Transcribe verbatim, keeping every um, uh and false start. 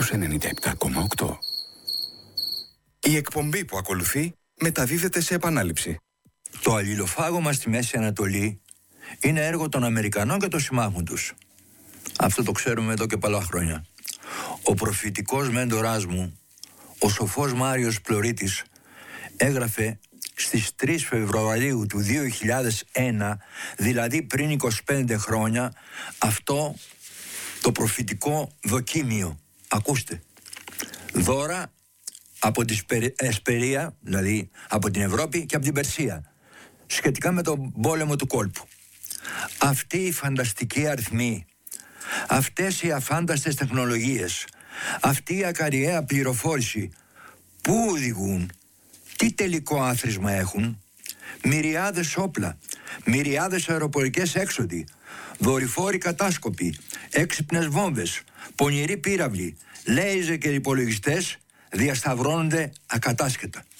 στους ενενήντα επτά κόμμα οκτώ. Η εκπομπή που ακολουθεί μεταδίδεται σε επανάληψη. Το αλληλοφάγωμα στη Μέση Ανατολή είναι έργο των Αμερικανών και των συμμάχων τους. Αυτό το ξέρουμε εδώ και πολλά χρόνια. Ο προφητικός μέντοράς μου, ο σοφός Μάριος Πλωρίτης, έγραφε στις τρεις Φεβρουαρίου του δύο χιλιάδες ένα, δηλαδή πριν είκοσι πέντε χρόνια, αυτό το προφητικό δοκίμιο. Ακούστε. Δώρα από τη Εσπερία, δηλαδή από την Ευρώπη και από την Περσία, σχετικά με τον πόλεμο του κόλπου. Αυτοί οι φανταστικοί αριθμοί, αυτές οι αφάνταστες τεχνολογίες, αυτή η ακαριαία πληροφόρηση, πού οδηγούν, τι τελικό άθροισμα έχουν? Μυριάδες όπλα, μυριάδες αεροπορικές έξοδοι, δορυφόροι κατάσκοποι, έξυπνες βόμβες, πονηροί πύραυλοι, λέιζερ και υπολογιστές διασταυρώνονται ακατάσχετα.